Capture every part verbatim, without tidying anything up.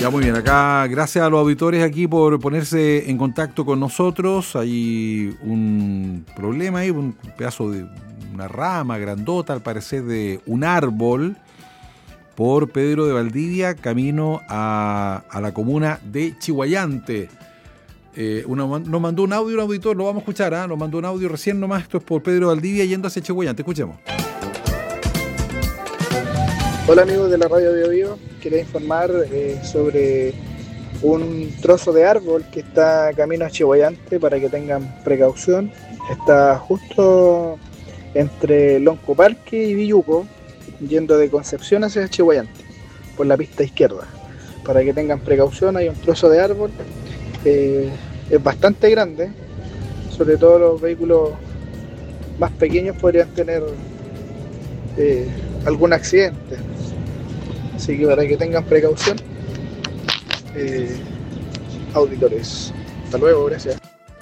Ya, muy bien. Acá, gracias a los auditores aquí por ponerse en contacto con nosotros. Hay un problema ahí, un pedazo de una rama grandota, al parecer, de un árbol por Pedro de Valdivia, camino a, a la comuna de Chiguayante. Eh, una, nos mandó un audio un auditor, lo vamos a escuchar, ¿eh? Nos mandó un audio recién nomás, esto es por Pedro de Valdivia yendo hacia Chiguayante. Escuchemos. Hola amigos de la Radio Bio Bio, quería informar eh, sobre un trozo de árbol que está camino a Chiguayante para que tengan precaución. Está justo entre Lonco Parque y Villuco, yendo de Concepción hacia Chiguayante, por la pista izquierda. Para que tengan precaución, hay un trozo de árbol, eh, es bastante grande, sobre todo los vehículos más pequeños podrían tener eh, algún accidente. Así que para que tengan precaución, eh, auditores. Hasta luego, gracias.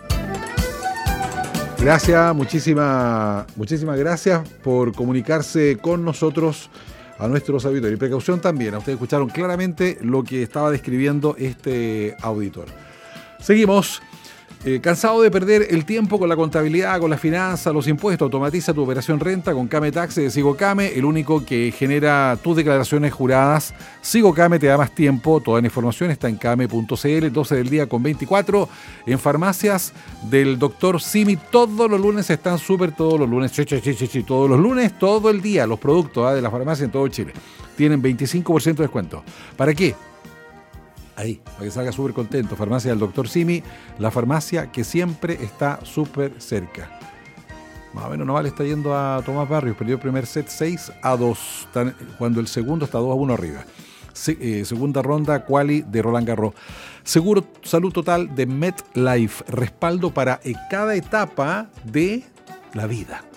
Gracias, muchísimas, muchísimas gracias por comunicarse con nosotros, a nuestros auditores. Y precaución también, a ustedes escucharon claramente lo que estaba describiendo este auditor. Seguimos. Eh, ¿Cansado de perder el tiempo con la contabilidad, con la finanza, los impuestos? Automatiza tu operación renta con Came Tax de Sigocame, el único que genera tus declaraciones juradas. Sigocame te da más tiempo. Toda la información está en came punto cl, doce del día con veinticuatro. En farmacias del doctor Simi, todos los lunes están súper, todos los lunes, chi, chi, chi, chi, chi, todos los lunes, todo el día, los productos ¿eh? de la farmacia en todo Chile. Tienen veinticinco por ciento de descuento. ¿Para qué? Ahí, para que salga súper contento. Farmacia del doctor Simi, la farmacia que siempre está súper cerca. Más o menos Noval está yendo a Tomás Barrios, perdió el primer set seis a dos, cuando el segundo está dos a uno arriba. Se, eh, segunda ronda, quali de Roland Garros. Seguro Salud Total de MetLife, respaldo para cada etapa de la vida.